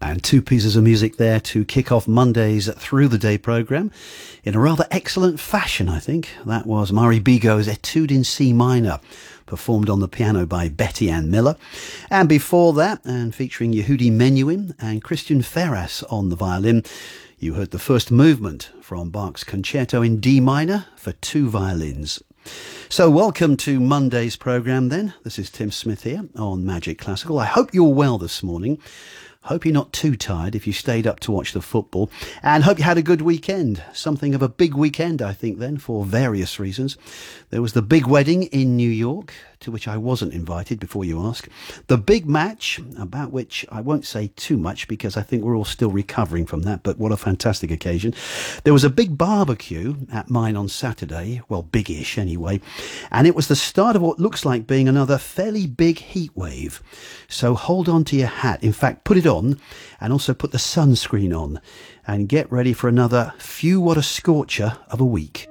And two pieces of music there to kick off Monday's Through the Day programme in a rather excellent fashion, I think. That was Mari Bigo's Etude in C minor, performed on the piano by Betty Ann Miller. And before that, and featuring Yehudi Menuhin and Christian Ferras on the violin, you heard the first movement from Bach's Concerto in D minor for two violins. So welcome to Monday's programme then. This is Tim Smith here on Magic Classical. I hope you're well this morning. Hope you're not too tired if you stayed up to watch the football, and hope you had a good weekend. Something of a big weekend, I think, then, for various reasons. There was the big wedding in New York, to which I wasn't invited, before you ask. The big match, about which I won't say too much because I think we're all still recovering from that, but what a fantastic occasion. There was a big barbecue at mine on Saturday, well, big-ish anyway, and it was the start of what looks like being another fairly big heat wave. So hold on to your hat. In fact, put it on, and also put the sunscreen on, and get ready for another what a scorcher of a week.